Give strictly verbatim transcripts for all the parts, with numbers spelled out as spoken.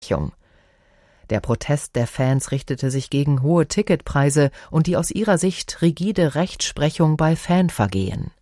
Rechtsprechung. Der Protest der Fans richtete sich gegen hohe Ticketpreise und die aus ihrer Sicht rigide Rechtsprechung bei Fanvergehen.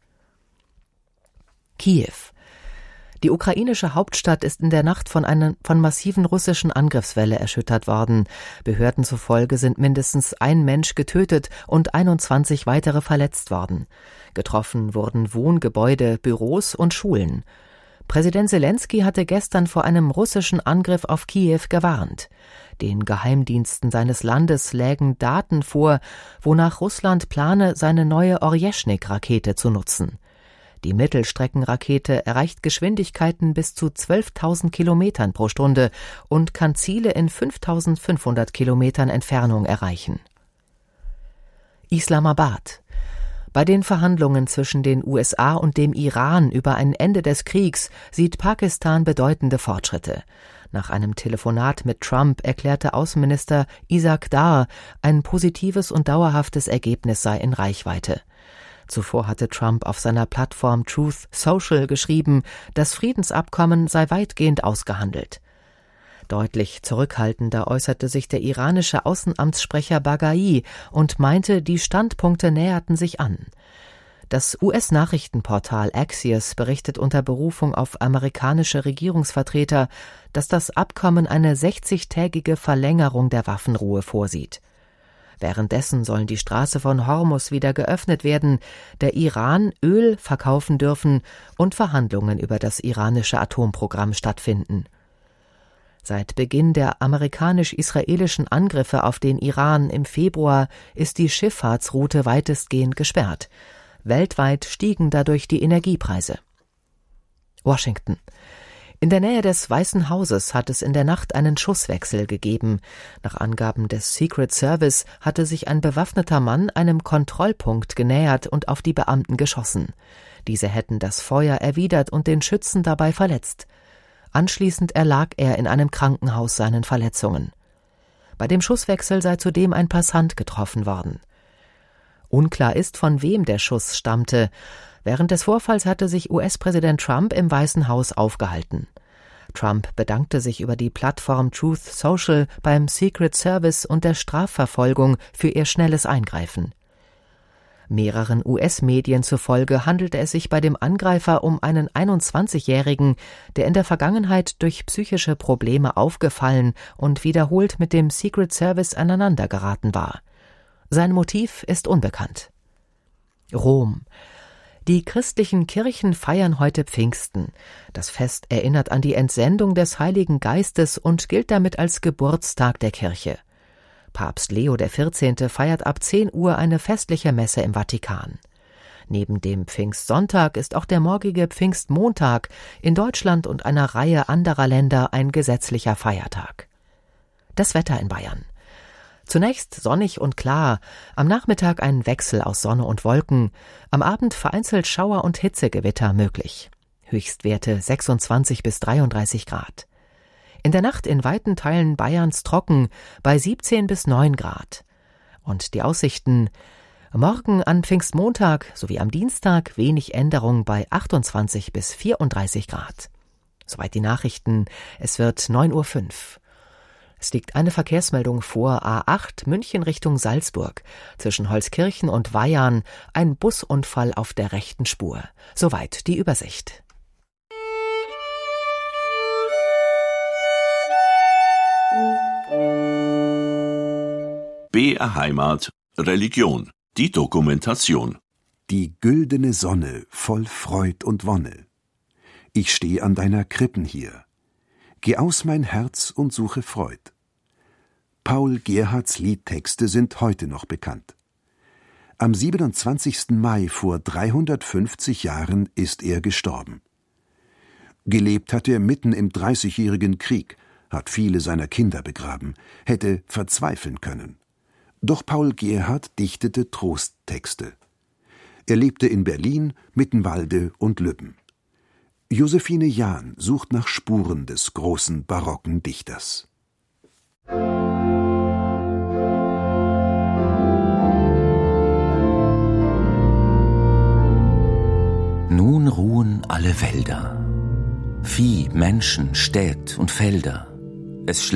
Kiew. Die ukrainische Hauptstadt ist in der Nacht von einer von massiven russischen Angriffswelle erschüttert worden. Behörden zufolge sind mindestens ein Mensch getötet und einundzwanzig weitere verletzt worden. Getroffen wurden Wohngebäude, Büros und Schulen. Präsident Selenskyj hatte gestern vor einem russischen Angriff auf Kiew gewarnt. Den Geheimdiensten seines Landes lägen Daten vor, wonach Russland plane, seine neue Orjeschnik-Rakete zu nutzen. Die Mittelstreckenrakete erreicht Geschwindigkeiten bis zu zwölftausend Kilometern pro Stunde und kann Ziele in fünftausendfünfhundert Kilometern Entfernung erreichen. Islamabad. Bei den Verhandlungen zwischen den U S A und dem Iran über ein Ende des Kriegs sieht Pakistan bedeutende Fortschritte. Nach einem Telefonat mit Trump erklärte Außenminister Isaac Dar, ein positives und dauerhaftes Ergebnis sei in Reichweite. Zuvor hatte Trump auf seiner Plattform Truth Social geschrieben, das Friedensabkommen sei weitgehend ausgehandelt. Deutlich zurückhaltender äußerte sich der iranische Außenamtssprecher Baghai und meinte, die Standpunkte näherten sich an. Das U S-Nachrichtenportal Axios berichtet unter Berufung auf amerikanische Regierungsvertreter, dass das Abkommen eine sechzigtägige Verlängerung der Waffenruhe vorsieht. Währenddessen sollen die Straße von Hormuz wieder geöffnet werden, der Iran Öl verkaufen dürfen und Verhandlungen über das iranische Atomprogramm stattfinden. Seit Beginn der amerikanisch-israelischen Angriffe auf den Iran im Februar ist die Schifffahrtsroute weitestgehend gesperrt. Weltweit stiegen dadurch die Energiepreise. Washington. In der Nähe des Weißen Hauses hat es in der Nacht einen Schusswechsel gegeben. Nach Angaben des Secret Service hatte sich ein bewaffneter Mann einem Kontrollpunkt genähert und auf die Beamten geschossen. Diese hätten das Feuer erwidert und den Schützen dabei verletzt. Anschließend erlag er in einem Krankenhaus seinen Verletzungen. Bei dem Schusswechsel sei zudem ein Passant getroffen worden. Unklar ist, von wem der Schuss stammte. Während des Vorfalls hatte sich U S-Präsident Trump im Weißen Haus aufgehalten. Trump bedankte sich über die Plattform Truth Social beim Secret Service und der Strafverfolgung für ihr schnelles Eingreifen. Mehreren U S-Medien zufolge handelte es sich bei dem Angreifer um einen einundzwanzigjährigen, der in der Vergangenheit durch psychische Probleme aufgefallen und wiederholt mit dem Secret Service aneinandergeraten war. Sein Motiv ist unbekannt. Rom. Die christlichen Kirchen feiern heute Pfingsten. Das Fest erinnert an die Entsendung des Heiligen Geistes und gilt damit als Geburtstag der Kirche. Papst Leo der vierzehnte feiert ab zehn Uhr eine festliche Messe im Vatikan. Neben dem Pfingstsonntag ist auch der morgige Pfingstmontag in Deutschland und einer Reihe anderer Länder ein gesetzlicher Feiertag. Das Wetter in Bayern. Zunächst sonnig und klar, am Nachmittag ein Wechsel aus Sonne und Wolken, am Abend vereinzelt Schauer und Hitzegewitter möglich. Höchstwerte sechsundzwanzig bis dreiunddreißig Grad. In der Nacht in weiten Teilen Bayerns trocken bei siebzehn bis neun Grad. Und die Aussichten: morgen an Pfingstmontag sowie am Dienstag wenig Änderung bei achtundzwanzig bis vierunddreißig Grad. Soweit die Nachrichten, es wird neun Uhr fünf. Es liegt eine Verkehrsmeldung vor, A acht München Richtung Salzburg. Zwischen Holzkirchen und Weyarn ein Busunfall auf der rechten Spur. Soweit die Übersicht. B R Heimat Religion. Die Dokumentation. Die güldene Sonne voll Freud und Wonne. Ich steh an deiner Krippen hier. Geh aus mein Herz und suche Freud. Paul Gerhardts Liedtexte sind heute noch bekannt. Am siebenundzwanzigsten Mai vor dreihundertfünfzig Jahren ist er gestorben. Gelebt hat er mitten im Dreißigjährigen Krieg, hat viele seiner Kinder begraben, hätte verzweifeln können. Doch Paul Gerhardt dichtete Trosttexte. Er lebte in Berlin, Mittenwalde und Lübben. Josephine Jahn sucht nach Spuren des großen barocken Dichters. Nun ruhen alle Wälder, Vieh, Menschen, Stät und Felder. Es